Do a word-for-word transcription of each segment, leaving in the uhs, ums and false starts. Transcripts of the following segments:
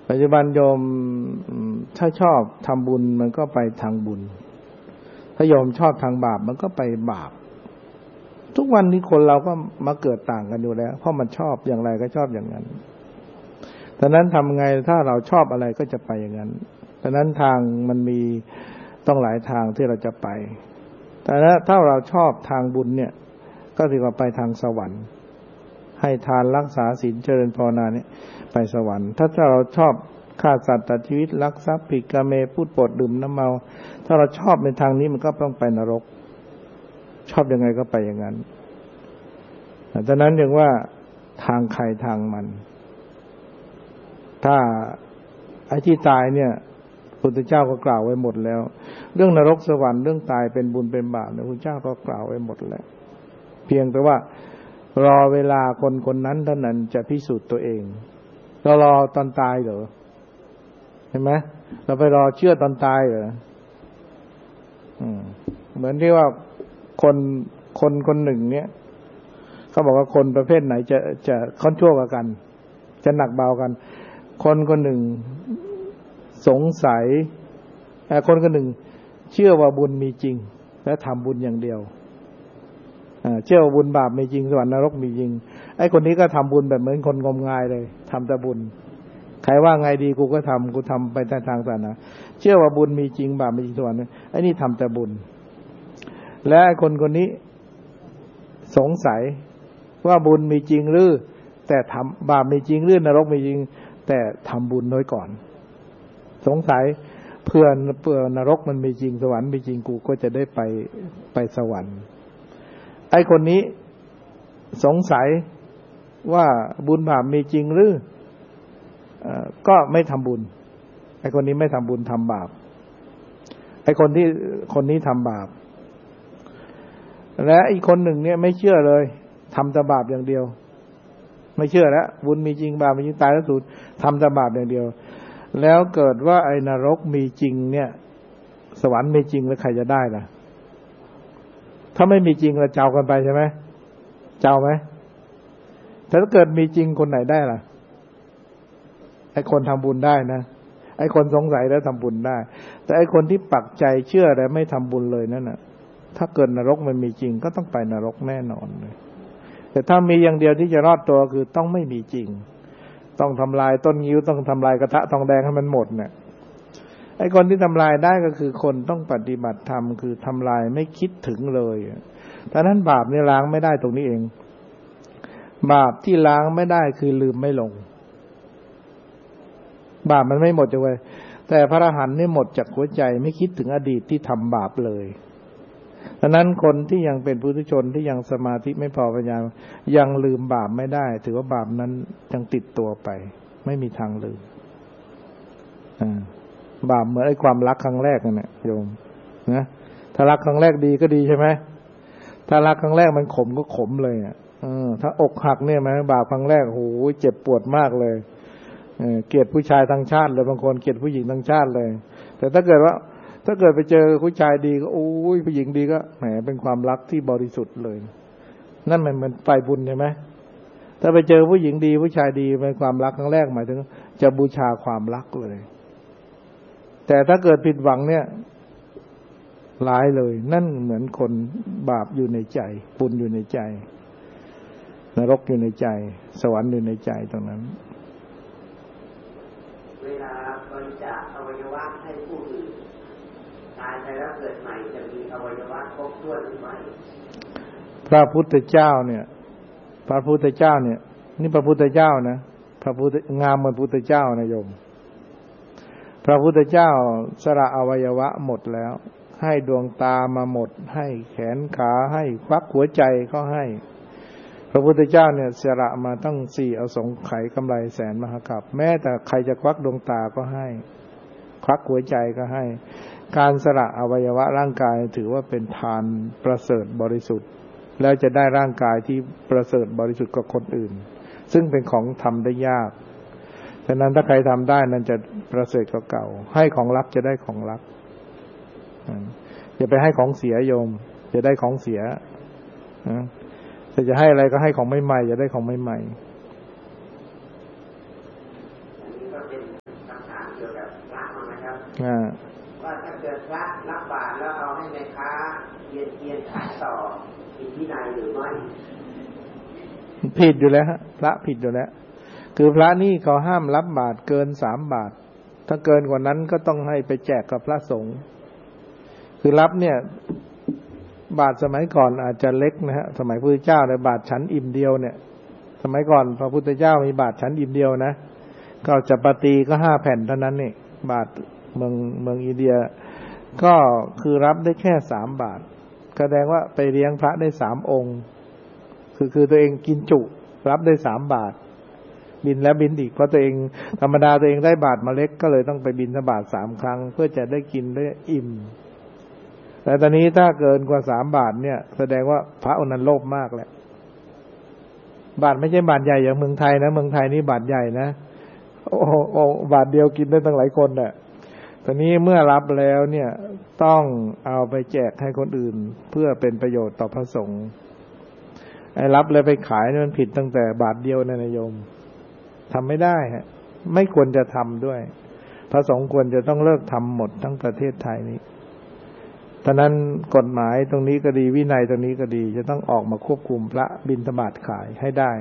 ปัจจุบันโยมถ้าชอบทำบุญมันก็ไปทางบุญถ้าโยมชอบทางบาปมันก็ไปบาปทุกวันนี้คนเราก็มาเกิดต่างกันอยู่แล้วเพราะมันชอบอย่างไรก็ชอบอย่างนั้นดังนั้นทำไงถ้าเราชอบอะไรก็จะไปอย่างนั้นดังนั้นทางมันมีต้องหลายทางที่เราจะไปแต่ถ้าเราชอบทางบุญเนี่ยก็ถือว่าไปทางสวรรค์ให้ทานรักษาศีลเจริญภาวนาเนี่ยไปสวรรค์ถ้าเราชอบฆ่าสัตว์ตัดชีวิตลักทรัพย์ผิดกาเมพูดปดดื่มน้ำเมาถ้าเราชอบในทางนี้มันก็ต้องไปนรกชอบยังไงก็ไปอย่างนั้นดังนั้นจึงว่าทางใครทางมันถ้าไอ้ที่ตายเนี่ยพระพุทธเจ้าก็กล่าวไว้หมดแล้วเรื่องนรกสวรรค์เรื่องตายเป็นบุญเป็นบาปพระพุทธเจ้าก็กล่าวไว้หมดแล้วเพียงแต่ว่ารอเวลาคนคนนั้นเท่านั้นจะพิสูจน์ตัวเองเรารอตอนตายเหรอเห็นไหมเราไปรอเชื่อตอนตายเหรออืมเหมือนที่ว่าคนคนคนหนึ่งเนี่ยเขาบอกว่าคนประเภทไหนจะจะค่อนชั่วกว่ากันจะหนักเบากันคนคนหนึ่งสงสัยแต่คนคนหนึ่งเชื่อว่าบุญมีจริงและทำบุญอย่างเดียวเชื่อว่าบุญบาปมีจริงสวรรค์นรกมีจริงไอ้คนนี้ก็ทำบุญแบบเหมือนคนงมงายเลยทำแต่บุญใครว่าไงดีกูก็ทำกูทำไปในทางศาสนาเชื่อว่าบุญมีจริงบาปมีจริงสวรรค์ไอ้นี่ทำแต่บุญและไอ้คนคนนี้สงสัยว่าบุญมีจริงหรือแต่ทำบาปมีจริงหรือนรกมีจริงแต่ทำบุญน้อยก่อนสงสัยเพื่อเพื่อนรกมันมีจริงสวรรค์มีจริงกูก็จะได้ไปไปสวรรค์ไอ้คนนี้สงสัยว่าบุญบาปมีจริงหรือเอ่อก็ไม่ทำบุญไอ้คนนี้ไม่ทำบุญทำบาปไอ้คนที่คนนี้ทำบาปและอีกคนหนึ่งเนี่ยไม่เชื่อเลยทำแต่บาปอย่างเดียวไม่เชื่อแล้วบุญมีจริงบาปมีจริงตายแล้วสูญทำแต่บาปอย่างเดียวแล้วเกิดว่าไอ้นรกมีจริงเนี่ยสวรรค์มีจริงแล้วใครจะได้ล่ะถ้าไม่มีจริงเราเจ้ากันไปใช่ไหมเจ้าไหมแต่ถ้าเกิดมีจริงคนไหนได้ล่ะไอ้คนทำบุญได้นะไอ้คนสงสัยแล้วทำบุญได้แต่ไอ้คนที่ปักใจเชื่อแต่ไม่ทำบุญเลยนั่นน่ะถ้าเกิดนรกมันมีจริงก็ต้องไปนรกแน่นอนเลยแต่ถ้ามีอย่างเดียวที่จะรอดตัวคือต้องไม่มีจริงต้องทำลายต้นงิ้วต้องทำลายกระทะทองแดงให้มันหมดเนี่ยไอ้คนที่ทำลายได้ก็คือคนต้องปฏิบัติธรรมคือทำลายไม่คิดถึงเลยดังนั้นบาปนี่ล้างไม่ได้ตรงนี้เองบาปที่ล้างไม่ได้คือลืมไม่ลงบาปมันไม่หมดจากใจแต่พระอรหันต์นี่หมดจากหัวใจไม่คิดถึงอดีตที่ทำบาปเลยดังนั้นคนที่ยังเป็นปุถุชนที่ยังสมาธิไม่พอปัญญายังลืมบาปไม่ได้ถือว่าบาปนั้นยังติดตัวไปไม่มีทางลืมบาปเหมือนไอ้ความรักครั้งแรกนั่นแหละโยมนะถ้ารักครั้งแรกดีก็ดีใช่ไหมถ้ารักครั้งแรกมันขมก็ขมเลยอ่ะถ้าอกหักเนี่ยไหมบาปครั้งแรกโหเจ็บปวดมากเลยเกลียดผู้ชายทั้งชาติเลยบางคนเกลียดผู้หญิงทั้งชาติเลยแต่ถ้าเกิดว่าถ้าเกิดไปเจอผู้ชายดีก็โอ้ยผู้หญิงดีก็แหมเป็นความรักที่บริสุทธิ์เลยนั่นมันเหมือนไฟบุญใช่ไหมถ้าไปเจอผู้หญิงดีผู้ชายดีเป็นความรักครั้งแรกหมายถึงจะบูชาความรักเลยแต่ถ้าเกิดผิดหวังเนี่ยร้ายเลยนั่นเหมือนคนบาปอยู่ในใจบุญอยู่ในใจนรกอยู่ในใจสวรรค์อยู่ในใจตรงนั้นเวลาบริจาคอวัยวะให้ผู้อื่นตายไปแล้วเกิดใหม่จะมีอวัยวะครบถ้วนหรือไม่พระพุทธเจ้าเนี่ยพระพุทธเจ้าเนี่ยนี่พระพุทธเจ้านะพระพุทธงามเหมือนพุทธเจ้านะโยมพระพุทธเจ้าสละอวัยวะหมดแล้วให้ดวงตามาหมดให้แขนขาให้ควักหัวใจก็ให้พระพุทธเจ้าเนี่ยสละมาตั้งสี่อสงไขยกำไรแสนมหากัปแม้แต่ใครจะควักดวงตาก็ให้ควักหัวใจก็ให้การสละอวัยวะร่างกายถือว่าเป็นทานประเสริฐบริสุทธิ์แล้วจะได้ร่างกายที่ประเสริฐบริสุทธิ์กว่าคนอื่นซึ่งเป็นของทำได้ยากฉะนั้นถ้าใครทำได้นั้นจะประเสริฐกว่าเก่าให้ของลับจะได้ของลับอย่าไปให้ของเสียโยมจะได้ของเสียถ้าจะให้อะไรก็ให้ของใหม่ๆจะได้ของใหม่ๆกี่ยวกับพระนะครับอ่าว่าถ้าเกิดพระรับบาตรแล้วเอาให้แม่ค้าเยียนเยียนขายต่อผิดวินัยหรือไม่ผิดอยู่แล้วฮะพระผิดอยู่แล้วคือพระนี่เขาห้ามรับบาตรเกินสามบาทถ้าเกินกว่านั้นก็ต้องให้ไปแจกกับพระสงฆ์คือรับเนี่ยบาตรสมัยก่อนอาจจะเล็กนะฮะสมัยพระพุทธเจ้าเนี่ยบาตรฉันอิ่มเดียวเนี่ยสมัยก่อนพระพุทธเจ้ามีบาตรฉันอิ่มเดียวนะก็จะปฏิก็ห้าแผ่นเท่านั้นนี่บาตรเมืองเมืองอินเดียก็คือรับได้แค่สามบาทแสดงว่าไปเลี้ยงพระได้สามองค์คือคือตัวเองกินจุรับได้สามบาทบินแล้วบินอีกเพราะตัวเองธรรมดาตัวเองได้บาทมาเล็กก็เลยต้องไปบินทบาทสามครั้งเพื่อจะได้กินได้อิ่มแต่ตอนนี้ถ้าเกินกว่าสามบาทเนี่ยแสดงว่าพระองค์นั้นโลภมากแหละบาทไม่ใช่บาทใหญ่อย่างเมืองไทยนะเมืองไทยนี่บาทใหญ่นะโอ้โอ้บาทเดียวกินได้ตั้งหลายคนน่ะตอนนี้เมื่อรับแล้วเนี่ยต้องเอาไปแจกให้คนอื่นเพื่อเป็นประโยชน์ต่อพระสงฆ์ไอ้รับแล้วไปขายนี่มันผิดตั้งแต่บาทเดียวนะนายโยมทำไม่ได้ฮะไม่ควรจะทำด้วยพระสงฆ์ควรจะต้องเลิกทำหมดทั้งประเทศไทยนี้ฉะนั้นกฎหมายตรงนี้ก็ดีวินัยตรงนี้ก็ดีจะต้องออกมาควบคุมพระบิณฑบาตขายให้ได้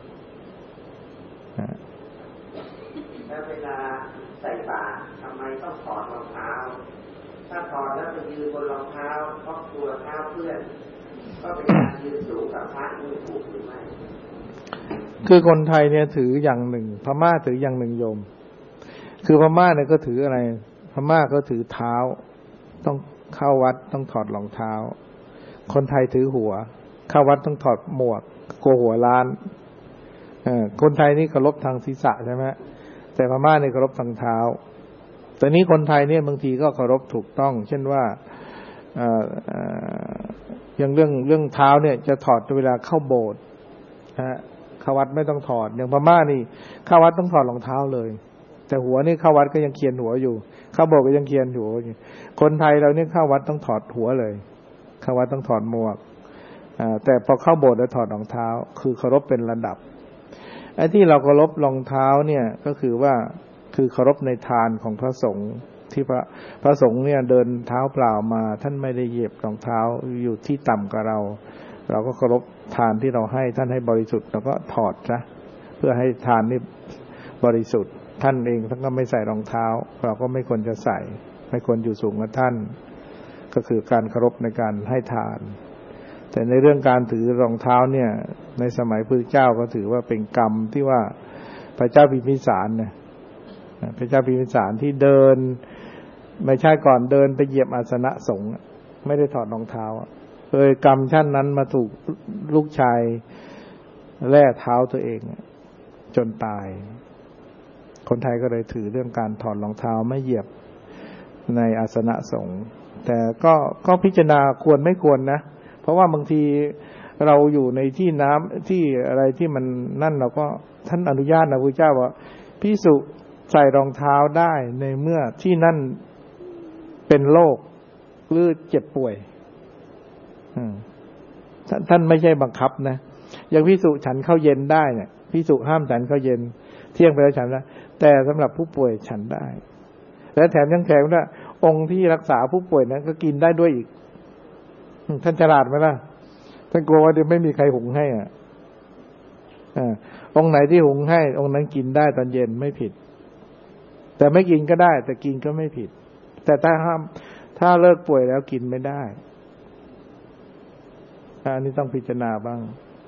แล้วเวลาใส่บาตรทำไมต้องถอดรองเท้าถ้าถอดแล้วไปยืนบนรองเท้าเพราะกลัวเท้าเพื่อนก็เป็นการยืนสูงกับพระนี่ถูกหรือไม่คือคนไทยเนี่ยถืออย่างหนึ่งพม่าถืออย่างหนึ่งโยมคือพม่าเนี่ยก็ถืออะไรพม่าก็ถือเท้าต้องเข้าวัดต้องถอดรองเท้าคนไทยถือหัวเข้าวัดต้องถอดหมวกกลัวหัวล้านเออคนไทยนี่เคารพทางศีรษะใช่ไหมแต่พม่านี่เคารพทางเท้าแต่นี้คนไทยเนี่ยบางทีก็เคารพถูกต้องเช่นว่าเอ่อเอ่ออย่างเรื่องเรื่องเท้าเนี่ยจะถอดเวลาเข้าโบสถ์ฮะเข้าวัดไม่ต้องถอดอย่างพม่านี่เข้าวัดต้องถอดรองเท้าเลยแต่หัวนี่เข้าวัดก็ยังเคียนหัวอยู่เข้าโบสถ์ก็ยังเคียนหัวอยู่คนไทยเราเนี่ยเข้าวัดต้องถอดหัวเลยเข้าวัดต้องถอดหมวกอ่าแต่พอเข้าโบสถ์แล้วถอดรองเท้าคือเคารพเป็นระดับไอ้ที่เราเคารพรองเท้าเนี่ยก็คือว่าคือเคารพในทานของพระสงฆ์ที่พระพระสงฆ์เนี่ยเดินเท้าเปล่ามาท่านไม่ได้เหยียบรองเท้าอยู่ที่ต่ำกว่าเราเราก็เคารพทานที่เราให้ท่านให้บริสุทธิ์เราก็ถอดซะเพื่อให้ทานนี่บริสุทธิ์ท่านเองท่านก็ไม่ใส่รองเท้าเราก็ไม่ควรจะใส่ไม่ควรอยู่สูงกว่าท่านก็คือการเคารพในการให้ทานแต่ในเรื่องการถือรองเท้าเนี่ยในสมัยพุทธเจ้าก็ถือว่าเป็นกรรมที่ว่าพระเจ้าพิมพิสารเนี่ยพระเจ้าพิมพิสารที่เดินไม่ใช่ก่อนเดินไปเหยียบอาสนะสงฆ์ไม่ได้ถอดรองเท้าเคยกรรมชั้นนั้นมาถูกลูกชายแล่เท้าตัวเองจนตายคนไทยก็เลยถือเรื่องการถอดรองเท้าไม่เหยียบในอาสนะสงฆ์แต่ก็ก็พิจารณาควรไม่ควรนะเพราะว่าบางทีเราอยู่ในที่น้ำที่อะไรที่มันนั่นเราก็ท่านอนุญาตนะพระเจ้าว่าภิกษุใส่รองเท้าได้ในเมื่อที่นั่นเป็นโรคหรือเจ็บป่วยท่านไม่ใช่บังคับนะอย่างภิกษุฉันข้าวเย็นได้เนี่ยภิกษุห้ามฉันข้าวเย็นเที่ยงไปแล้วฉันนะแต่สำหรับผู้ป่วยฉันได้และแถมยังแถมว่าองค์ที่รักษาผู้ป่วยนั้นก็กินได้ด้วยอีกท่านฉลาดไหมล่ะท่านกลัวว่าเดี๋ยวไม่มีใครหุงให้อ่ะอ่าองค์ไหนที่หุงให้องค์นั้นกินได้ตอนเย็นไม่ผิดแต่ไม่กินก็ได้แต่กินก็ไม่ผิดแต่ถ้าห้ามถ้าเลิกป่วยแล้วกินไม่ได้อันนี้ต้องพิจารณาบ้าง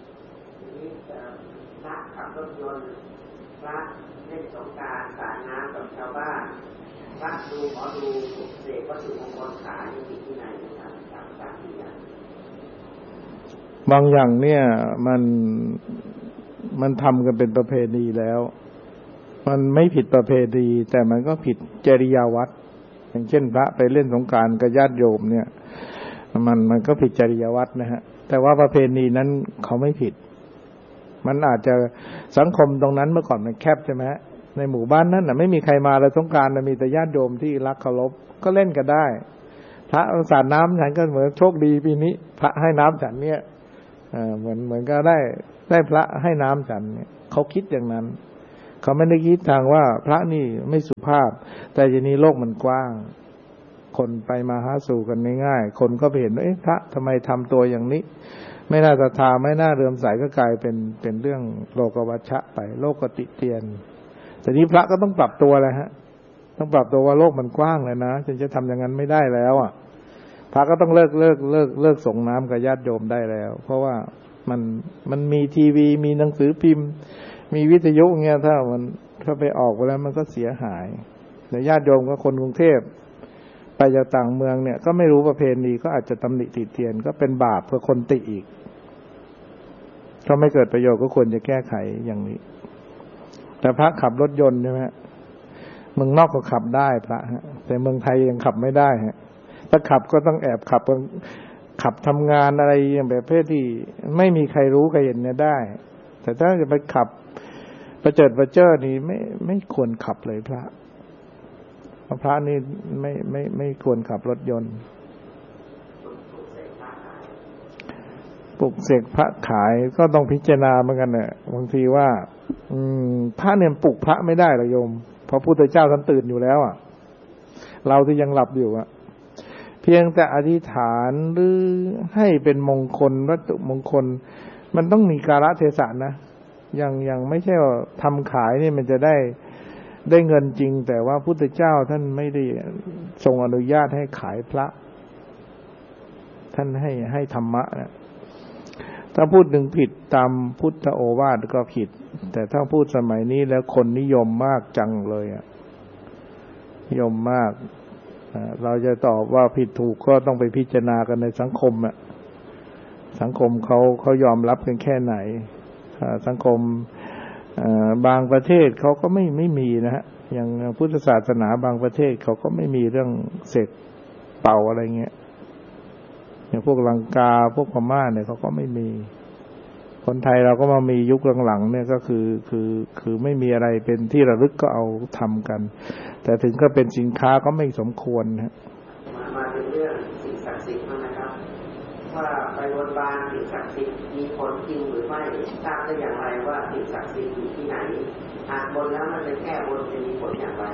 พระขับรถยนต์พระเล่นสงกรานต์สาดน้ำกับชาวบ้านพระดูหมอดูเสกวัตถุมงคลขายอยู่ที่ไหนนะครับต่างๆที่อย่างบางอย่างเนี่ยมันมันทำกันเป็นประเพณีแล้วมันไม่ผิดประเพณีแต่มันก็ผิดจริยวัตรอย่างเช่นพระไปเล่นสงกรานต์กับญาติโยมเนี่ยมันมันก็ผิดจริยวัตรนะฮะแต่ว่าประเพณีนั้นเขาไม่ผิดมันอาจจะสังคมตรงนั้นเมื่อก่อนมันแคบใช่ไหมในหมู่บ้านนั้นน่ะไม่มีใครมาเลยสงกรานต์มีแต่ญาติโยมที่รักเคารพก็เล่นกันได้พระสาดน้ำฉันก็เหมือนโชคดีปีนี้พระให้น้ำฉันเนี่ยเหมือนเหมือนก็ได้ได้พระให้น้ำฉันเนี่ยเขาคิดอย่างนั้นเขาไม่ได้คิดทางว่าพระนี่ไม่สุภาพแต่ทีนี้โลกมันกว้างคนไปมาหาสู่กันง่ายๆคนก็ไปเห็นว่าเอ๊ะพระทำไมทำตัวอย่างนี้ไม่น่าศรัทธาไม่น่าเลื่อมใสก็กลายเป็นเป็นเรื่องโลกวัชชะไปโลกติเตียนแต่นี้พระก็ต้องปรับตัวเลยฮะต้องปรับตัวว่าโลกมันกว้างเลยนะจึงจะทำอย่างนั้นไม่ได้แล้วอ่ะพระก็ต้องเลิกเลิกเลิกเลิกส่งน้ำกับญาติโยมได้แล้วเพราะว่ามันมันมีทีวีมีหนังสือพิมพ์มีวิทยุเงี้ยถ้ามันถ้าไปออกไปแล้วมันก็เสียหายแต่ญาติโยมก็คนกรุงเทพไปจากต่างเมืองเนี่ยก็ไม่รู้ประเพณีก็อาจจะตำหนิติเตียนก็เป็นบาปเพื่อคนติอีกถ้าไม่เกิดประโยชน์ก็ควรจะแก้ไขอย่างนี้แต่พระขับรถยนต์ใช่ไหมเมืองนอกก็ขับได้พระฮะแต่เมืองไทยยังขับไม่ได้ฮะถ้าขับก็ต้องแอบขับขับทำงานอะไรอย่างแบบเพศที่ไม่มีใครรู้ใครเห็นเนี่ยได้แต่ถ้าจะไปขับประเจิดประเจ้อนี่ไม่ไม่ควรขับเลยพระพระนี่ไม่ไม่ไม่ควรขับรถยนต์ปลุกเสกพระขายก็ต้องพิจารณาเหมือนกันเนี่ยบางทีว่าอืมพระเนี่ยปลุกพระไม่ได้หรอกโยมเพราะพุทธเจ้าท่านตื่นอยู่แล้วอ่ะเราที่ยังหลับอยู่อ่ะเพียงแต่อธิษฐานหรือให้เป็นมงคลวัตถุมงคลมันต้องมีกาลเทศะนะยังยังไม่ใช่ว่าทำขายนี่มันจะได้ได้เงินจริงแต่ว่าพุทธเจ้าท่านไม่ได้ทรงอนุญาตให้ขายพระท่านให้ให้ธรรมะนะถ้าพูดถึงผิดตามพุทธโอวาทก็ผิดแต่ถ้าพูดสมัยนี้แล้วคนนิยมมากจังเลยอ่ะนิยมมากเราจะตอบว่าผิดถูกก็ต้องไปพิจารณากันในสังคมอ่ะสังคมเขาเขายอมรับกันแค่ไหนสังคมบางประเทศเขาก็ไม่ไม่มีนะฮะอย่างพุทธศาสนาบางประเทศเขาก็ไม่มีเรื่องเสกเป่าอะไรเงี้ยอย่างพวกลังกาพวกพม่าเนี่ยเขาก็ไม่มีคนไทยเราก็มามียุคหลังๆเนี่ยก็คือคือคือไม่มีอะไรเป็นที่ระลึกก็เอาทำกันแต่ถึงก็เป็นสินค้าก็ไม่สมควรฮะมามาเป็นเรื่องสิ่งศักดิ์สิทธิ์นะครับว่าไปบนบานสิ่งศักดิ์สิทธิ์มีผลจริงหรือไม่ทราบได้อย่างไรว่าสิ่งศักดิ์สิทธิ์อยู่ที่ไหนหากบนแล้วมันจะแก้บนจะมีผลอย่างไร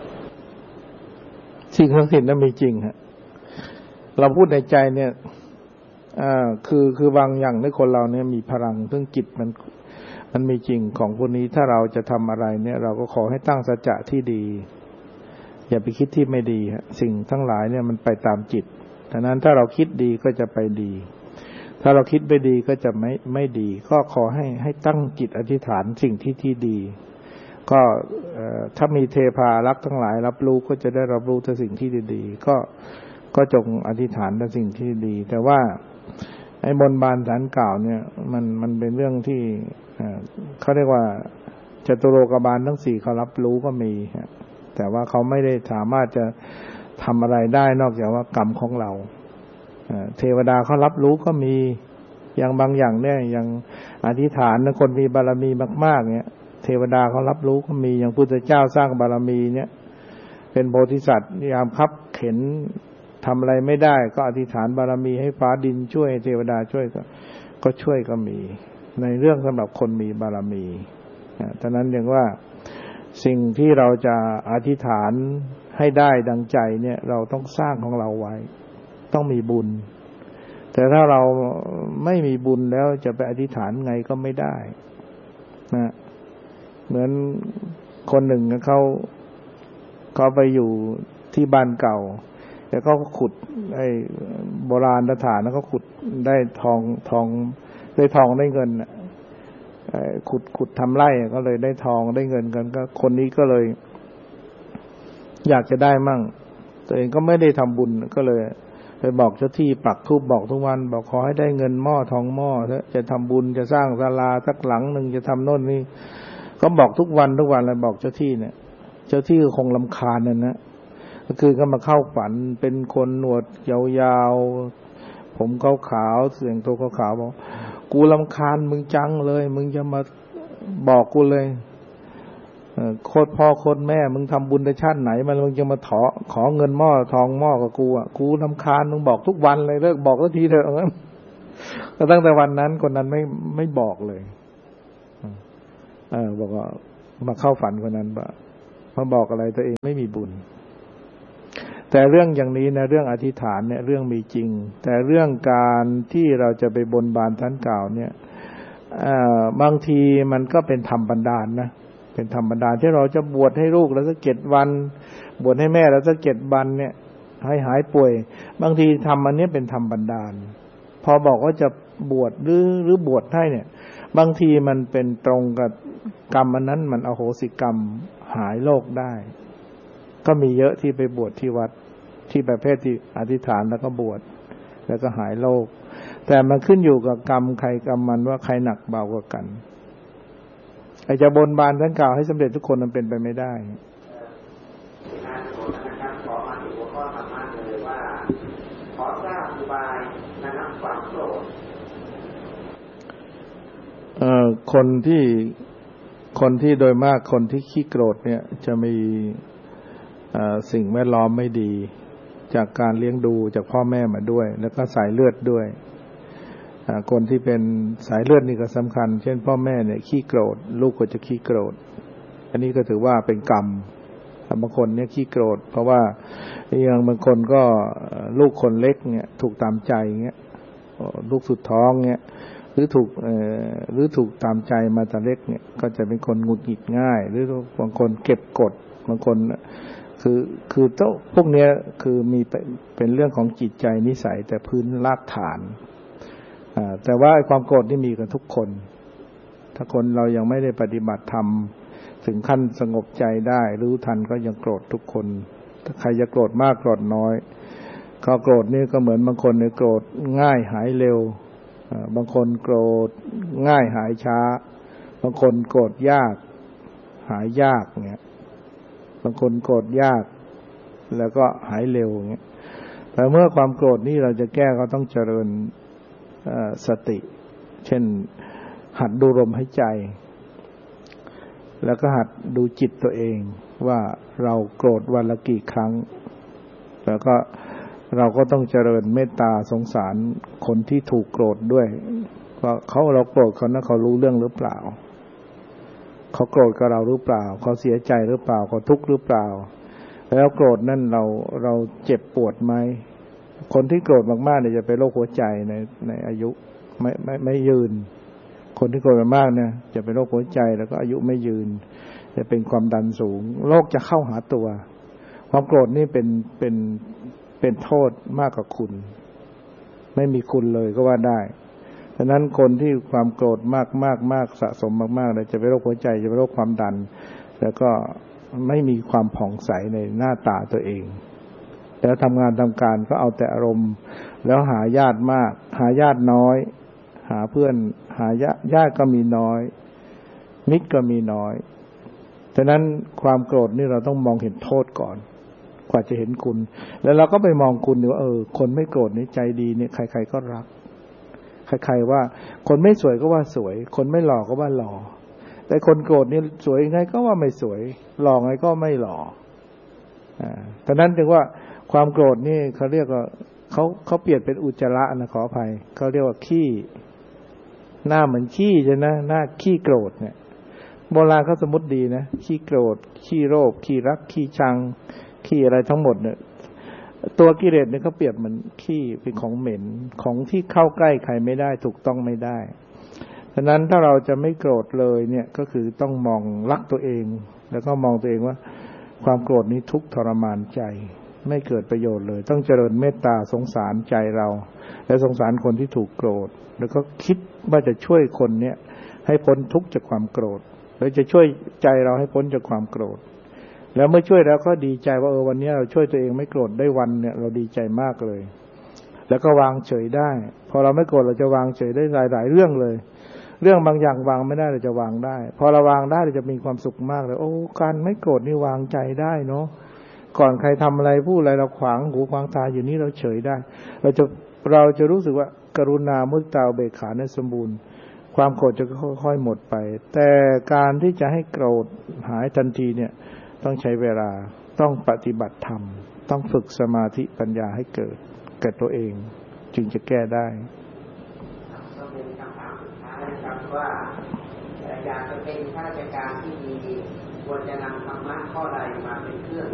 สิ่งศักดิ์สิทธิ์นั้นมีจริงฮะเราพูดในใจเนี่ยอ่าคือคือบางอย่างในคนเราเนี่ยมีพลังซึ่งจิตมันมันมีจริงของพวกนี้ถ้าเราจะทำอะไรเนี่ยเราก็ขอให้ตั้งสัจจะที่ดีอย่าไปคิดที่ไม่ดีฮะสิ่งทั้งหลายเนี่ยมันไปตามจิตดังนั้นถ้าเราคิดดีก็จะไปดีถ้าเราคิดไม่ดีก็จะไม่ไม่ดีก็ขอให้ให้ตั้งจิตอธิษฐานสิ่งที่ที่ดีก็ถ้ามีเทพารักษ์ทั้งหลายรับรู้ก็จะได้รับรู้แต่สิ่งที่ดีๆก็ก็จงอธิษฐานแต่สิ่งที่ดีแต่ว่าไอ้บนบานสารกล่าวเนี่ยมันมันเป็นเรื่องที่เขาเรียกว่าจตุโลกบาลทั้งสี่เขารับรู้ก็มีแต่ว่าเขาไม่ได้สามารถจะทำอะไรได้นอกจากว่ากรรมของเราเทวดาเขารับรู้ก็มีอย่างบางอย่างเนี่ยอย่างอธิษฐานคนมีบารมีมากๆเนี่ยเทวดาเขารับรู้ก็มีอย่างพุทธเจ้าสร้างบารมีเนี่ยเป็นโพธิสัตว์ยามคับเข็นทำอะไรไม่ได้ก็อธิษฐานบารมีให้ฟ้าดินช่วยเทวดาช่วยก็ก็ช่วยก็มีในเรื่องสำหรับคนมีบารมีฉะนั้นอย่างว่าสิ่งที่เราจะอธิษฐานให้ได้ดังใจเนี่ยเราต้องสร้างของเราไว้ต้องมีบุญแต่ถ้าเราไม่มีบุญแล้วจะไปอธิษฐานไงก็ไม่ได้นะเหมือนคนหนึ่งเขาเขาไปอยู่ที่บ้านเก่าแต่เขาก็ขุดไอ้โบราณสถานแล้วก็ขุดได้ทองทองได้ทองได้เงินขุดขุดทำไร่ก็เลยได้ทองได้เงินกันก็คนนี้ก็เลยอยากจะได้มั่งตัวเองก็ไม่ได้ทำบุญก็เลยไปบอกเจ้าที่ปักธูปบอกทุกวันบอกขอให้ได้เงินหม้อทองหม้อจะทำบุญจะสร้างศาลาสักหลังหนึ่งจะทำโน่นนี่ก็บอกทุกวันทุกวันเลยบอกเจ้าที่เนี่ยเจ้าที่ก็คงรำคาญนั่นนะก็คือก็มาเข้าฝันเป็นคนหนวดยาวๆผมขาวๆเสียงโตขาวๆบอกกูรำคาญมึงจังเลยมึงจะมาบอกกูเลยโคตรพ่อโคตรแม่มึงทำบุญในชาติไหนมันมึงจะมาถอขอเงินหม้อทองหม้อกับกูอ่ะกูรำคาญมึงบอกทุกวันเลยเลิกบอกสักทีเถอะงั้นก็ตั้งแต่วันนั้นคนนั้นไม่ไม่บอกเลยเออบอกว่ามาเข้าฝันคนนั้นว่ามาบอกอะไรตัวเองไม่มีบุญแต่เรื่องอย่างนี้นะเรื่องอธิษฐานเนี่ยเรื่องมีจริงแต่เรื่องการที่เราจะไปบนบานท่านกล่าวเนี่ยบางทีมันก็เป็นธรรมบันดาลนะเป็นธรรมบันดาลที่เราจะบวชให้ลูกแล้วสักเจ็ดวันบวชให้แม่แล้วสักเจ็ดวันเนี่ยให้หายป่วยบางทีทำอันนี้เป็นธรรมบันดาลพอบอกว่าจะบวชหรือหรือบวชให้เนี่ยบางทีมันเป็นตรงกับกรรมอันนั้นมันอโหสิกรรมหายโรคได้ก็มีเยอะที่ไปบวชที่วัดที่ประเภทที่อธิษฐานแล้วก็บวชแล้วก็หายโรคแต่มันขึ้นอยู่กับกรรมใครกรรมมันว่าใครหนักเบากว่ากันไอ้จะบนบานท่านกล่าวให้สำเร็จทุกคนมันเป็นไปไม่ได้ขอมาถึงหัวข้อธรรมะเลยว่าขอทราบอุบายระงับความโกรธเอ่อคนที่คนที่โดยมากคนที่ขี้โกรธเนี่ยจะมีเอ่อสิ่งแวดล้อมไม่ดีจากการเลี้ยงดูจากพ่อแม่มาด้วยแล้วก็สายเลือดด้วยคนที่เป็นสายเลือดนี่ก็สำคัญเช่นพ่อแม่เนี่ยขี้โกรธลูกก็จะขี้โกรธอันนี้ก็ถือว่าเป็นกรรมบางคนเนี่ยขี้โกรธเพราะว่าอย่างบางคนก็ลูกคนเล็กเนี่ยถูกตามใจเงี้ยลูกสุดท้องเนี่ยหรือถูกเอ่อหรือถูกตามใจมาแต่เล็กเนี่ยก็จะเป็นคนหงุดหงิดง่ายหรือบางคนเก็บกดบางคนคือคือเจ้าพวกเนี้ยคือมีเป็นเรื่องของจิตใจนิสัยแต่พื้นรากฐานอ่าแต่ว่าความโกรธนี่มีกันทุกคนถ้าคนเรายังไม่ได้ปฏิบัติธรรมถึงขั้นสงบใจได้รู้ทันก็ยังโกรธทุกคนถ้าใครจะโกรธมากโกรธน้อยก็โกรธนี่ก็เหมือนบางคนเนี่ยโกรธง่ายหายเร็วบางคนโกรธง่ายหายช้าบางคนโกรธยากหายยากเงี้ยบางคนโกรธยากแล้วก็หายเร็วเงี้ยแต่เมื่อความโกรธนี่เราจะแก้ก็ต้องเจริญสติเช่นหัดดูลมหายใจแล้วก็หัดดูจิตตัวเองว่าเราโกรธวันละกี่ครั้งแล้วก็เราก็ต้องเจริญเมตตาสงสารคนที่ถูกโกรธด้วยว่าเขาเราโกรธเขานะเขารู้เรื่องหรือเปล่าเขาโกรธกับเราหรือเปล่าเขาเสียใจหรือเปล่าเขาทุกข์หรือเปล่าแล้วโกรธนั่นเราเราเจ็บปวดไหมคนที่โกรธมากๆเนี่ยจะเป็นโรคหัวใจในในอายุไม่ไม่ไม่ยืนคนที่โกรธมากเนี่ยจะเป็นโรคหัวใจแล้วก็อายุไม่ยืนจะเป็นความดันสูงโรคจะเข้าหาตัวความโกรธนี่เป็นเป็นเป็นโทษมากกว่าคุณไม่มีคุณเลยก็ว่าได้ฉะนั้นคนที่ความโกรธมากมากมากสะสมมากๆเลยจะเป็นโรคหัวใจจะเป็นโรคความดันแล้วก็ไม่มีความผ่องใสในหน้าตาตัวเองแล้วทำงานทำการก็เอาแต่อารมณ์แล้วหาญาติมากหาญาติน้อยหาเพื่อนหาญาติญาติก็มีน้อยมิตรก็มีน้อยฉะนั้นความโกรธนี่เราต้องมองเห็นโทษก่อนกว่าจะเห็นคุณแล้วเราก็ไปมองคุณว่าเออคนไม่โกรธนี่ใจดีเนี่ยใครๆก็รักใครๆว่าคนไม่สวยก็ว่าสวยคนไม่หล่อก็ว่าหล่อแต่คนโกรธนี่สวยไงก็ว่าไม่สวยหล่อไงก็ไม่หล่ออ่าฉะนั้นถึงว่าความโกรธนี่เขาเรียกว่าเขาเขาเปลี่ยนเป็นอุจจาระนะขออภัยเขาเรียกว่าขี้หน้าเหมือนขี้ใช่ไหมหน้าขี้โกรธเนี่ยโบราณเขาสมมติดีนะขี้โกรธขี้โลภขี้รักขี้ชังขี้อะไรทั้งหมดเนี่ยตัวกิเลสเนี่ยเขาเปรียบเหมือนขี้เป็นของเหม็นของที่เข้าใกล้ใครไม่ได้ถูกต้องไม่ได้ฉะนั้นถ้าเราจะไม่โกรธเลยเนี่ยก็คือต้องมองรักตัวเองแล้วก็มองตัวเองว่าความโกรธนี้ทุกข์ทรมานใจไม่เกิดประโยชน์เลยต้องเจริญเมตตาสงสารใจเราและสงสารคนที่ถูกโกรธแล้วก็คิดว่าจะช่วยคนเนี้ยให้พ้นทุกข์จากความโกรธหรือจะช่วยใจเราให้พ้นจากความโกรธแล้วเมื่อช่วยแล้วก็ดีใจว่าเออวันนี้เราช่วยตัวเองไม่โกรธได้วันเนี่ยเราดีใจมากเลยแล้วก็วางเฉยได้พอเราไม่โกรธเราจะวางเฉยได้หลายๆเรื่องเลยเรื่องบางอย่างวางไม่ได้เราจะวางได้พอเราวางได้เราจะมีความสุขมากเลยโอ้การไม่โกรธนี่วางใจได้เนาะก่อนใครทำอะไรพูดอะไรเราขวางหูขวางตาอยู่นี่เราเฉยได้เราจะเราจะรู้สึกว่ากรุณามุทิตาอุเบกขาเนี่ยสมบูรณ์ความโกรธจะค่อยๆหมดไปแต่การที่จะให้โกรธหายทันทีเนี่ยต้องใช้เวลาต้องปฏิบัติธรรมต้องฝึกสมาธิปัญญาให้เกิดแก่ตัวเองจึงจะแก้ได้ก็เป็นคำถามสุดท้ายนะครับว่าอยากจะเป็นข้าราชการที่ดีควรจะนำธรรมะข้อใดมาเป็นเครื่อง